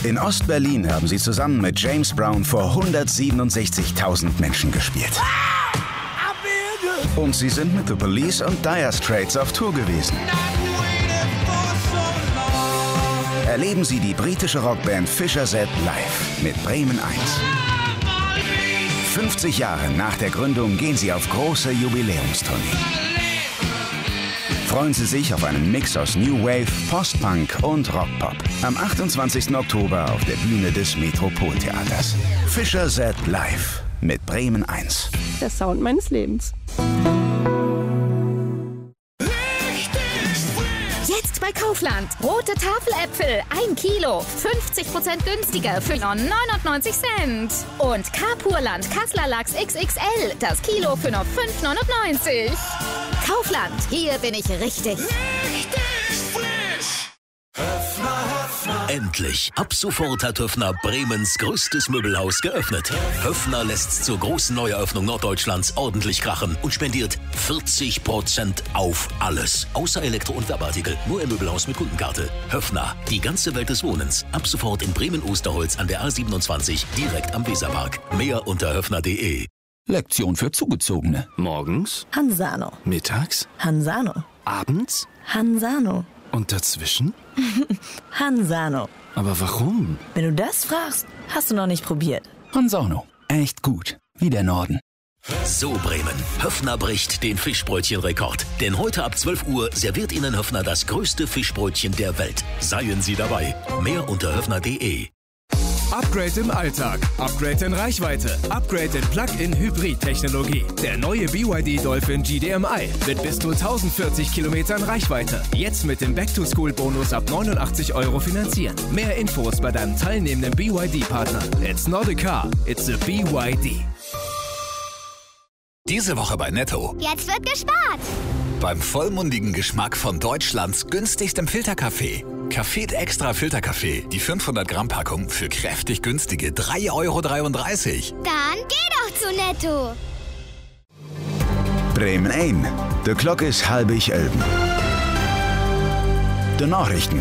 In Ost-Berlin haben sie zusammen mit James Brown vor 167.000 Menschen gespielt. Und sie sind mit The Police und Dire Straits auf Tour gewesen. Erleben Sie die britische Rockband Fischer Z live mit Bremen 1. 50 Jahre nach der Gründung gehen sie auf große Jubiläumstournee. Freuen Sie sich auf einen Mix aus New Wave, Post-Punk und Rockpop. Am 28. Oktober auf der Bühne des Metropoltheaters. Fischer Z live mit Bremen 1. Der Sound meines Lebens. Jetzt bei Kaufland. Rote Tafeläpfel, 1 Kilo. 50% günstiger für nur 99 Cent. Und Kapurland Kasseler Lachs XXL. Das Kilo für nur 5,99. Kaufland, hier bin ich richtig. Endlich! Ab sofort hat Höffner Bremens größtes Möbelhaus geöffnet. Höffner lässt zur großen Neueröffnung Norddeutschlands ordentlich krachen und spendiert 40% auf alles. Außer Elektro- und Werbeartikel. Nur im Möbelhaus mit Kundenkarte. Höffner, die ganze Welt des Wohnens. Ab sofort in Bremen-Osterholz an der A27, direkt am Weserpark. Mehr unter höffner.de. Lektion für Zugezogene. Morgens? Hansano. Mittags? Hansano. Abends? Hansano. Und dazwischen? Hansano. Aber warum? Wenn du das fragst, hast du noch nicht probiert. Hansano. Echt gut. Wie der Norden. So, Bremen. Höffner bricht den Fischbrötchenrekord. Denn heute ab 12 Uhr serviert Ihnen Höffner das größte Fischbrötchen der Welt. Seien Sie dabei. Mehr unter höffner.de. Upgrade im Alltag, Upgrade in Reichweite, Upgrade in Plug-in-Hybrid-Technologie. Der neue BYD Dolphin GDMI mit bis zu 1040 Kilometern Reichweite. Jetzt mit dem Back-to-School-Bonus ab 89 € finanzieren. Mehr Infos bei deinem teilnehmenden BYD-Partner. It's not a car, it's a BYD. Diese Woche bei Netto. Jetzt wird gespart. Beim vollmundigen Geschmack von Deutschlands günstigstem Filterkaffee. Café Extra Filterkaffee, die 500 Gramm Packung für kräftig günstige 3,33 €. Dann geh doch zu Netto. Bremen 1. De klok is 11:30. De Nachrichten.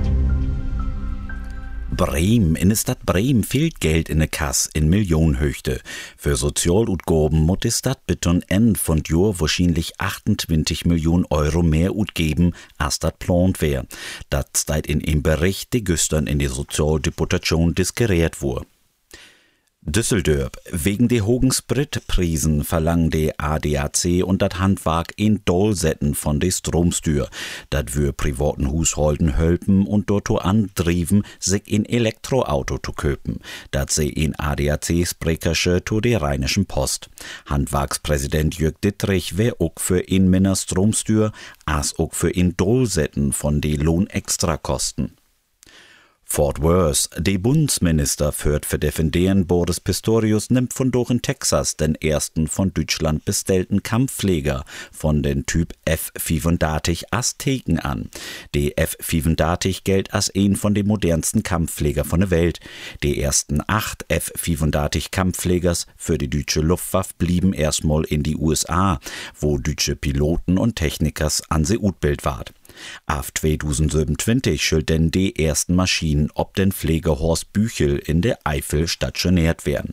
Bremen, in der Stadt Bremen fehlt Geld in der Kasse in Millionenhöchste. Für Sozialutgaben muss die Stadt bitte Ende von Jahr wahrscheinlich 28 Millionen € mehr utgeben, als das plant wär. Das steht in einem Bericht, der gestern in der Sozialdeputation diskutiert wurde. Düsseldorf. Wegen der hohen Spritpreisen verlangen die ADAC und das Handwerk in Dollsetten von der Stromstür. Das wir privaten Haushalten helfen und dort antrieben, sich ein Elektroauto zu köpen. Das sei in ADAC-Sprechersche zu der Rheinischen Post. Handwerkspräsident Jörg Dittrich wär auch für in Männer Stromstür, als auch für in Dollsetten von den Lohnextrakosten. Fort Worth. Der Bundesminister für Defendieren Boris Pistorius nimmt von dort in Texas den ersten von Deutschland bestellten Kampfflieger von den Typ F-35 Azteken an. Die F-35 gilt als ein von den modernsten Kampfflieger von der Welt. Die ersten 8 F-35 Kampffliegers für die deutsche Luftwaffe blieben erstmal in die USA, wo deutsche Piloten und Technikers an sie utbild ward. Ab 2027 schuld denn die ersten Maschinen ob den Pflegehorst Büchel in der Eifel stationiert werden.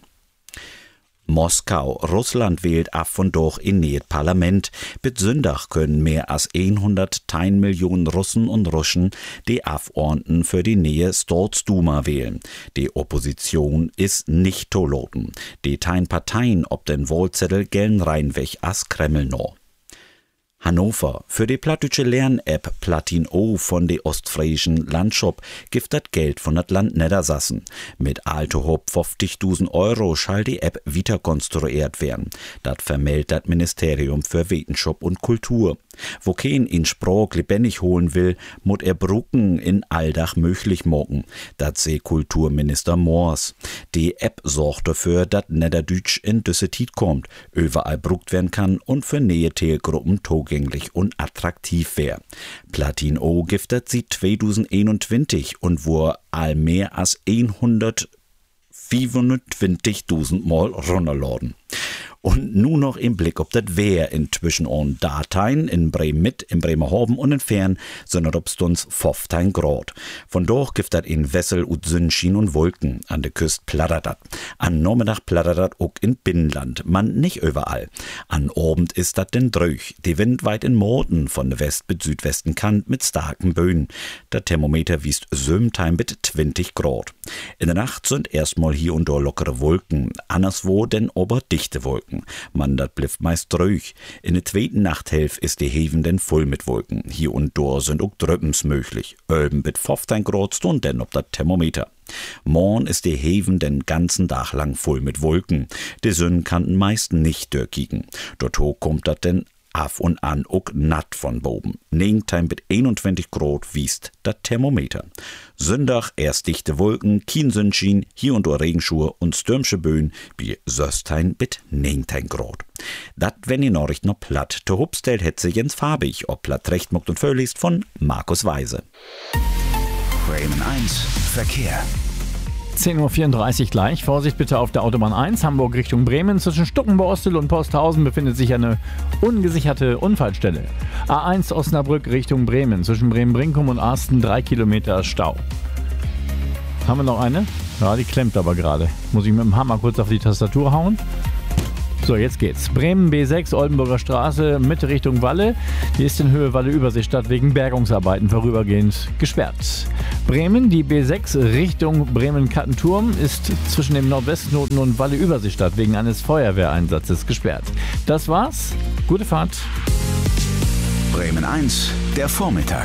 Moskau. Russland wählt ab von doch in nähet Parlament. Bis Sonntag können mehr als 110 Millionen Russen und Russen die Abgeordneten für die Nähe Staatsduma wählen. Die Opposition ist nicht toloten. Die tein Parteien ob den Wahlzettel gellen reinweg as Kreml no. Hannover. Für die plattdeutsche Lern-App Platin-O von der ostfriesischen Landshop gibt das Geld von das Land Niedersassen. Mit alte Hop 50.000 € schall die App wieder konstruiert werden. Das vermeldet das Ministerium für Wissenschaft und Kultur. Wo kein in Sprach lebendig holen will, muss er Brücken in Alldach möglich machen. Das seh Kulturminister Moors. Die App sorgt dafür, dass Niederdeutsch in Düsseldorf kommt, überall bruckt werden kann und für Nähe-Teelgruppen zugänglich und attraktiv wär. Platin-O giftet sie 2021 und wo all mehr als 125.000 Mal runterladen. Und nun noch im Blick ob das Wehr inzwischen on Dateien in Bremen-Mitt, in Bremerhaven und in Fern sind obstons 15 Grad. Von dort gibt das in Wessel und Sonnenschein und Wolken. An der Küste plattert dat. An Nachmittag plattert dat auch in Binnenland. Man nicht überall. An Abend ist dat denn drüch. Die Wind weit in Morten von der West- bis Südwesten Kant mit starken Böen. Der Thermometer wiest sömtime mit 20 Grad. In der Nacht sind erstmal hier und da lockere Wolken. Anderswo denn aber dichte Wolken. Man, dat blifft meist drüch. In der zweiten Nachthälfte ist die Heven denn voll mit Wolken. Hier und da sind auch Dröppens möglich. Öben mit 15 Grad stund denn ob dat Thermometer. Morgen ist die Heven den ganzen Tag lang voll mit Wolken. Die Sonne kann meist nicht durchkicken. Dort hoch kommt dat denn af und an auch natt von boben. Negentime mit 21 Grad wiest dat Thermometer. Sonntag erst dichte Wolken, kein Sonnenschein, hier und da Regenschuhe und stürmische Böen, wie Söstein mit 19 Grad. Dat wenn die Nachricht noch platt. Der Hubstellt hätte sie Jens Farbig, ob platt recht muckt und völligst von Markus Weise. Bremen 1 Verkehr. 10.34 Uhr gleich. Vorsicht bitte auf der Autobahn 1, Hamburg Richtung Bremen. Zwischen Stuckenborstel und Posthausen befindet sich eine ungesicherte Unfallstelle. A1 Osnabrück Richtung Bremen. Zwischen Bremen-Brinkum und Arsten 3 Kilometer Stau. Haben wir noch eine? Ja, die klemmt aber gerade. Muss ich mit dem Hammer kurz auf die Tastatur hauen? So, jetzt geht's. Bremen B6, Oldenburger Straße, Mitte Richtung Walle. Die ist in Höhe Walle-Überseestadt wegen Bergungsarbeiten vorübergehend gesperrt. Bremen, die B6 Richtung Bremen-Kattenturm ist zwischen dem Nordwestknoten und Walle-Überseestadt wegen eines Feuerwehreinsatzes gesperrt. Das war's. Gute Fahrt. Bremen 1, der Vormittag.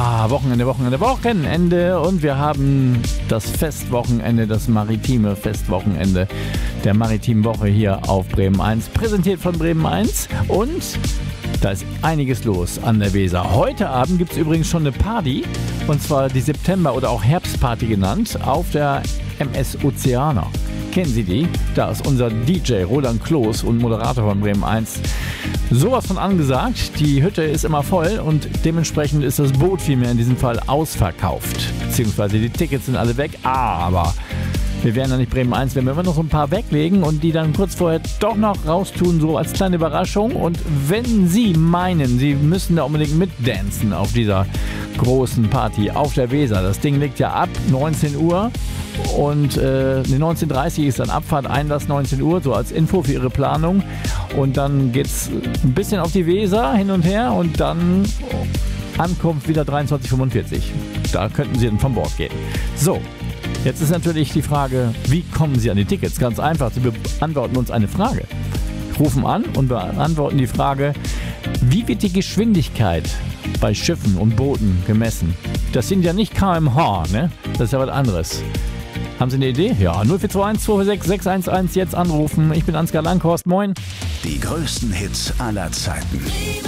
Wochenende. Und wir haben das Festwochenende, das maritime Festwochenende der maritimen Woche hier auf Bremen 1. Präsentiert von Bremen 1. Und da ist einiges los an der Weser. Heute Abend gibt es übrigens schon eine Party. Und zwar die September- oder auch Herbstparty genannt, auf der MS Oceana. Kennen Sie die? Da ist unser DJ Roland Kloß und Moderator von Bremen 1 sowas von angesagt. Die Hütte ist immer voll und dementsprechend ist das Boot vielmehr in diesem Fall ausverkauft. Beziehungsweise die Tickets sind alle weg, aber wir wären ja nicht Bremen 1, wenn wir immer noch so ein paar weglegen und die dann kurz vorher doch noch raustun, so als kleine Überraschung. Und wenn Sie meinen, Sie müssen da unbedingt mitdancen auf dieser großen Party auf der Weser, das Ding liegt ja ab 19 Uhr. Und 19.30 Uhr ist dann Abfahrt, Einlass 19 Uhr, so als Info für Ihre Planung. Und dann geht's ein bisschen auf die Weser hin und her und dann Ankunft wieder 23:45. Da könnten Sie dann von Bord gehen. So, jetzt ist natürlich die Frage, wie kommen Sie an die Tickets? Ganz einfach, Sie beantworten uns eine Frage. Rufen an und beantworten die Frage, wie wird die Geschwindigkeit bei Schiffen und Booten gemessen? Das sind ja nicht km/h, ne? Das ist ja was anderes. Haben Sie eine Idee? Ja, 0421 246 611 jetzt anrufen. Ich bin Ansgar Langhorst. Moin. Die größten Hits aller Zeiten.